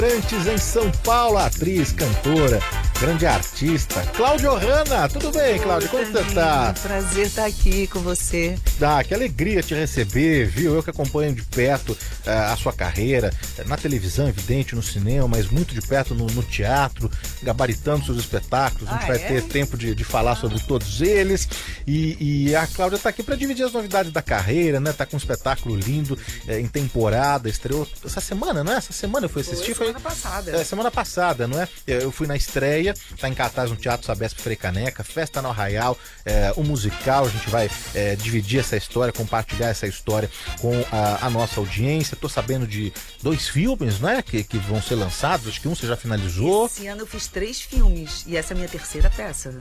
Navegantes em São Paulo, atriz, cantora, grande artista, Cláudia Ohana. Tudo bem, Cláudia? Como você tá? Prazer estar aqui com você. Que alegria te receber, viu? Eu que acompanho de perto a sua carreira, na televisão, evidente, no cinema, mas muito de perto no teatro, gabaritando seus espetáculos. A gente vai ter tempo de falar sobre todos eles. E a Cláudia tá aqui para dividir as novidades da carreira, né? Tá com um espetáculo lindo, em temporada, estreou essa semana, não é? Essa semana eu fui assistir. Semana passada. Semana passada, não é? Eu fui na estreia, tá em cartaz no Teatro Sabesp Frei Caneca, Festa no Arraial, o musical. A gente vai dividir essa história, compartilhar essa história com a nossa audiência. Tô sabendo de 2 filmes, né? Que vão ser lançados, acho que um você já finalizou. Esse ano eu fiz 3 filmes e essa é a minha terceira peça.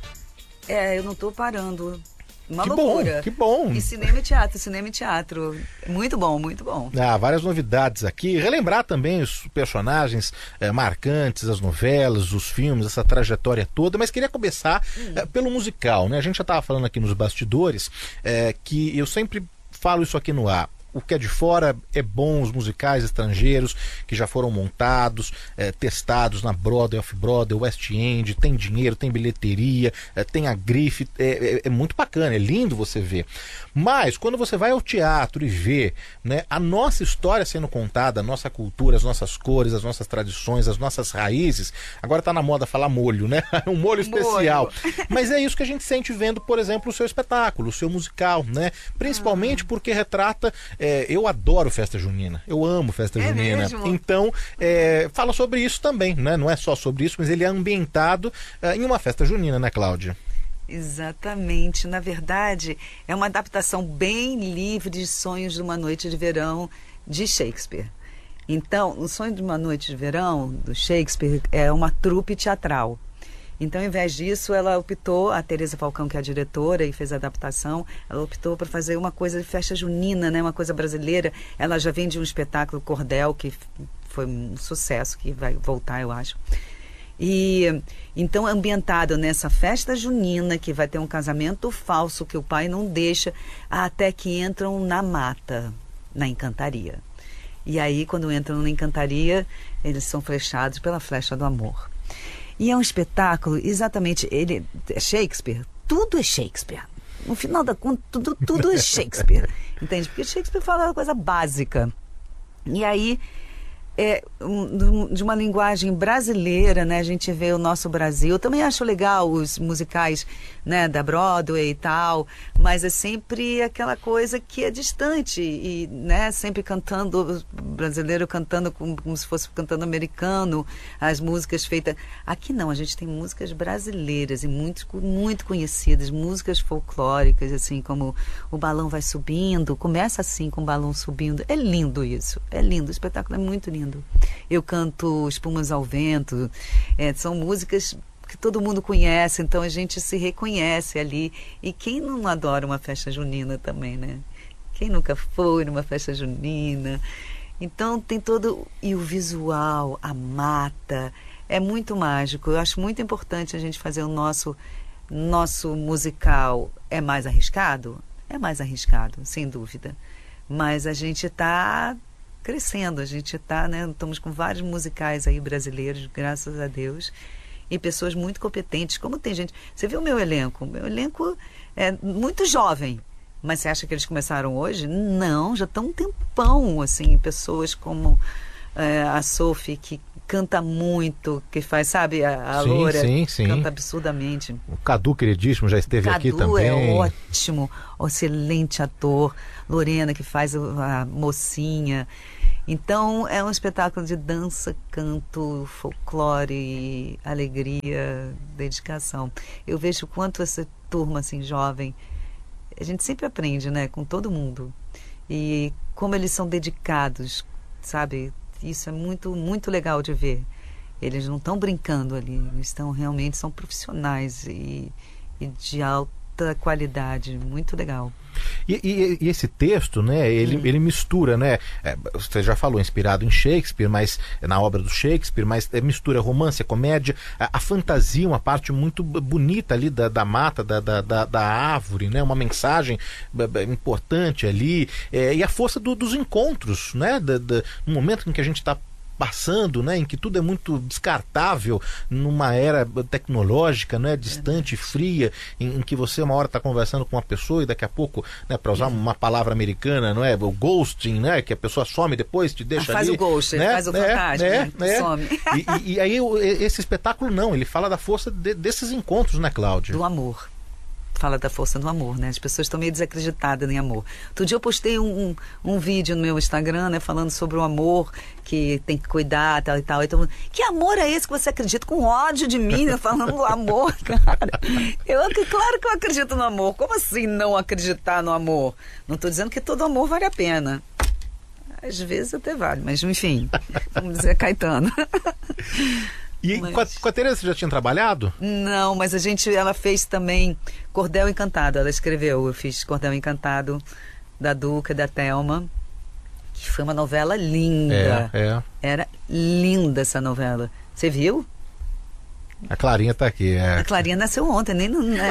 Eu não tô parando. Uma loucura. Que bom. E cinema e teatro. Muito bom, muito bom. Várias novidades aqui. Relembrar também os personagens marcantes, as novelas, os filmes, essa trajetória toda. Mas queria começar pelo musical, né? A gente já estava falando aqui nos bastidores que eu sempre falo isso aqui no ar. O que é de fora é bom, os musicais estrangeiros que já foram montados, testados na Broadway, Off-Broadway, West End, tem dinheiro, tem bilheteria, tem a grife, é muito bacana, é lindo você ver. Mas quando você vai ao teatro e vê, né, a nossa história sendo contada, a nossa cultura, as nossas cores, as nossas tradições, as nossas raízes, agora tá na moda falar molho, né? Um molho especial. Mas é isso que a gente sente vendo, por exemplo, o seu espetáculo, o seu musical, né? Principalmente porque retrata... eu adoro festa junina, eu amo festa junina. Mesmo? Então, fala sobre isso também, né? Não é só sobre isso, mas ele é ambientado em uma festa junina, né, Cláudia? Exatamente. Na verdade, é uma adaptação bem livre de Sonhos de uma Noite de Verão, de Shakespeare. Então, o Sonho de uma Noite de Verão, do Shakespeare, é uma trupe teatral. Então, ao invés disso, ela optou, a Teresa Falcão, que é a diretora e fez a adaptação, ela optou por fazer uma coisa de festa junina, né? Uma coisa brasileira. Ela já vem de um espetáculo Cordel, que foi um sucesso, que vai voltar, eu acho. E então, ambientado nessa festa junina, que vai ter um casamento falso, que o pai não deixa, até que entram na mata, na encantaria. E aí, quando entram na encantaria, eles são flechados pela flecha do amor. E é um espetáculo, exatamente, ele é Shakespeare, tudo é Shakespeare. No final da conta, tudo é Shakespeare, entende? Porque Shakespeare fala uma coisa básica. E aí, de uma linguagem brasileira, né? A gente vê o nosso Brasil. Eu também acho legal os musicais, né, da Broadway e tal, mas é sempre aquela coisa que é distante e, né, sempre cantando, brasileiro cantando como se fosse cantando americano, as músicas feitas... Aqui não, a gente tem músicas brasileiras e muito conhecidas, músicas folclóricas, assim, como O Balão Vai Subindo, começa assim com o balão subindo. É lindo isso, é lindo, o espetáculo é muito lindo. Eu canto Espumas ao Vento, são músicas que todo mundo conhece, então a gente se reconhece ali. E quem não adora uma festa junina também, né? Quem nunca foi numa festa junina? Então tem todo... E o visual, a mata, é muito mágico. Eu acho muito importante a gente fazer o nosso musical. É mais arriscado? É mais arriscado, sem dúvida. Mas a gente está crescendo, a gente está, né? Estamos com vários musicais aí brasileiros, graças a Deus. E pessoas muito competentes, como tem gente... Você viu o meu elenco? O meu elenco é muito jovem. Mas você acha que eles começaram hoje? Não, já estão um tempão, assim, pessoas como a Sophie, que canta muito, que faz, sabe, a Loura, sim. canta absurdamente. O Cadu, queridíssimo, já esteve aqui também. Cadu é ótimo, excelente ator. Lorena, que faz a mocinha. Então, é um espetáculo de dança, canto, folclore, alegria, dedicação. Eu vejo o quanto essa turma, assim, jovem, a gente sempre aprende, né, com todo mundo. E como eles são dedicados, sabe? Isso é muito, muito legal de ver. Eles não estão brincando ali, eles estão realmente, são profissionais e de alta qualidade, muito legal. E esse texto, né, ele mistura, né, você já falou, inspirado em Shakespeare, mas na obra do Shakespeare, mas mistura romance, comédia, a fantasia, uma parte muito bonita ali da mata, da árvore, né, uma mensagem importante ali, e a força dos encontros, né, no momento em que a gente está passando, né, em que tudo é muito descartável, numa era tecnológica, né, distante, fria, em que você uma hora está conversando com uma pessoa e daqui a pouco, né, para usar uma palavra americana, não é, o ghosting, né, que a pessoa some depois, te deixa faz ali, o ghost, né, faz o fantasma, some. E aí esse espetáculo não, ele fala da força desses encontros, né, Cláudia? Do amor. Fala da força do amor, né? As pessoas estão meio desacreditadas em amor. Outro dia eu postei um vídeo no meu Instagram, né? Falando sobre o amor, que tem que cuidar, tal e tal. Então, que amor é esse que você acredita? Com ódio de mim, né? Falando do amor, cara. Claro que eu acredito no amor. Como assim não acreditar no amor? Não estou dizendo que todo amor vale a pena. Às vezes até vale, mas enfim. Vamos dizer Caetano. E com a Tereza você já tinha trabalhado? Não, mas ela fez também Cordel Encantado, ela escreveu, eu fiz Cordel Encantado da Duca e da Thelma, que foi uma novela linda. Era linda essa novela. Você viu? A Clarinha tá aqui. A Clarinha nasceu ontem, nem no... Né?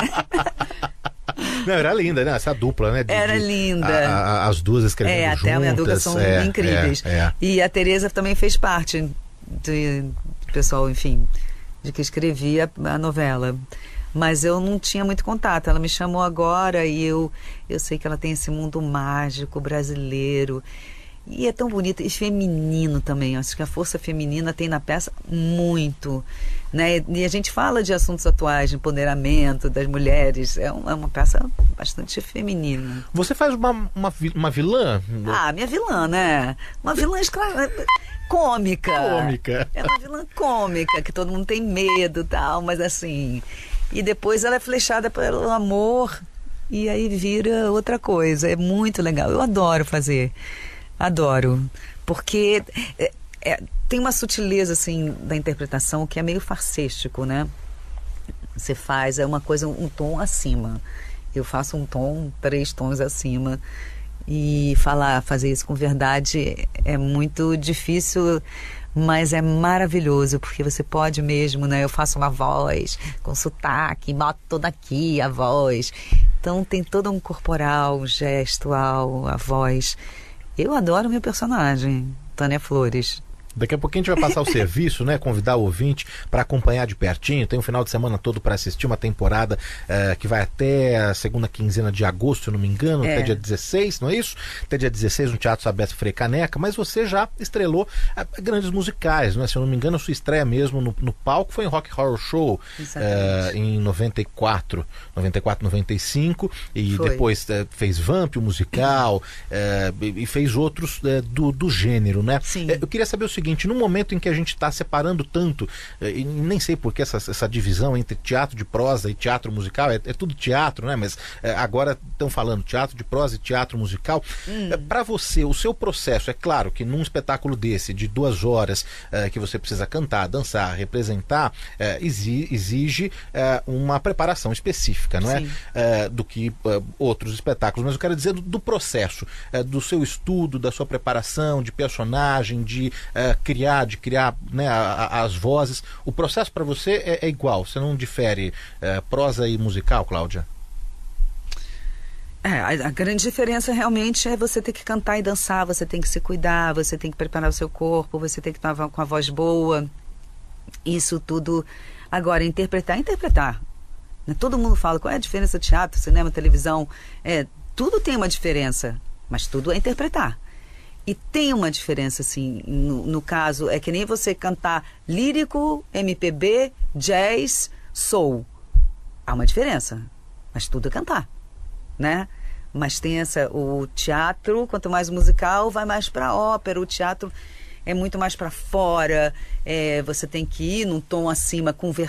Não, era linda, né? Essa dupla, né? Era linda. As duas escrevendo juntas. A Thelma e a Duca são incríveis. E a Tereza também fez parte do pessoal, enfim, de que escrevia a novela. Mas eu não tinha muito contato. Ela me chamou agora e eu sei que ela tem esse mundo mágico brasileiro. E é tão bonito e feminino também. Acho que a força feminina tem na peça muito, né? E a gente fala de assuntos atuais, de empoderamento das mulheres. É uma peça bastante feminina. Você faz uma vilã? Minha vilã, né? Uma vilã cômica. É uma vilã cômica, que todo mundo tem medo e tal, mas assim... E depois ela é flechada pelo amor e aí vira outra coisa. É muito legal. Eu adoro fazer. Adoro. Porque tem uma sutileza, assim, da interpretação que é meio farsístico, né? Você faz, é uma coisa, um tom acima. Eu faço um tom, 3 tons acima. E fazer isso com verdade é muito difícil, mas é maravilhoso, porque você pode mesmo, né? Eu faço uma voz com sotaque, boto toda aqui a voz. Então tem todo um corporal, um gestual, a voz. Eu adoro meu personagem, Tânia Flores. Daqui a pouquinho a gente vai passar o serviço, né? Convidar o ouvinte para acompanhar de pertinho. Tem um final de semana todo para assistir uma temporada que vai até a segunda quinzena de agosto, se eu não me engano, até dia 16, não é isso? Até dia 16 no Teatro Sabesp Frei Caneca, mas você já estrelou grandes musicais, né? Se eu não me engano, a sua estreia mesmo no palco foi em Rock Horror Show em 94, 95, e foi. Depois fez Vamp, o musical, e fez outros do gênero, né? Sim. Eu queria saber o seguinte, no momento em que a gente está separando tanto, e nem sei por que essa divisão entre teatro de prosa e teatro musical, é tudo teatro, né? Mas agora estão falando teatro de prosa e teatro musical. Para você, o seu processo, é claro que num espetáculo desse, de 2 horas, que você precisa cantar, dançar, representar, exige uma preparação específica, não é? Do que outros espetáculos. Mas eu quero dizer do processo, do seu estudo, da sua preparação, de personagem, de criar, né, as vozes. O processo para você é igual, você não difere prosa e musical, Cláudia? A grande diferença realmente é você ter que cantar e dançar, você tem que se cuidar, você tem que preparar o seu corpo, você tem que estar com a voz boa. Isso tudo. Agora, interpretar. Todo mundo fala qual é a diferença de teatro, cinema, televisão. Tudo tem uma diferença, mas tudo é interpretar. E tem uma diferença, assim, no caso, é que nem você cantar lírico, MPB, jazz, soul. Há uma diferença, mas tudo é cantar, né? Mas tem o teatro, quanto mais musical, vai mais para ópera. O teatro é muito mais para fora, você tem que ir num tom acima,